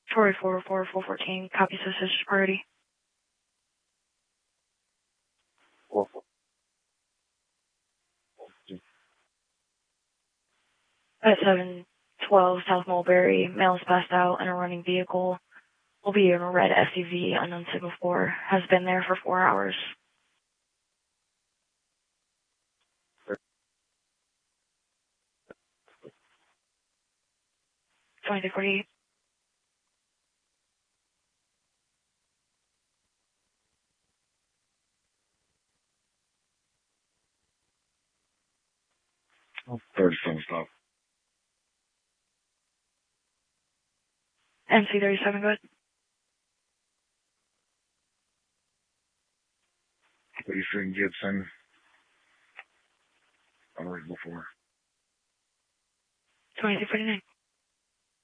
414, copy suspicious priority. 4-4. At 712 South Mulberry, male is passed out in a running vehicle. Will be in a red SUV, unknown signal 4. Has been there for 4 hours. 2248. Third stop. MC37, go ahead. 33 Gibson. Unreasonable 4. 2249.